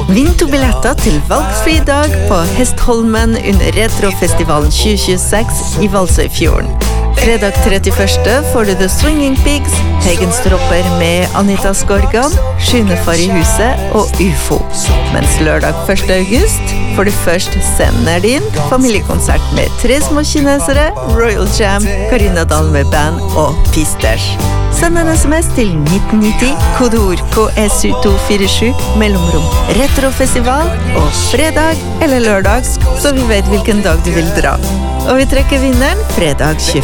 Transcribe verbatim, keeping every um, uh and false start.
Vinn to billetter til valgfri dag på Hestholmen under Retrofestivalen tjue tjueseks i Valsøyfjorden. Fredag trettiførste får du The Swinging Pigs, Heigenstropper med Anita Skorgan, Skynefar i huset og U F O. Mens lørdag første august får du først Scenen er din, familiekonsert med tre små kinesere, Royal Jam, Karina Dahl med band og Pisters. Send en sms til nitten nitti, kodeord K S U to fire sju, mellomrom Retrofestival og fredag eller lørdag, så vi vet hvilken dag du vil dra. Og vi trekker vinneren fredag tjue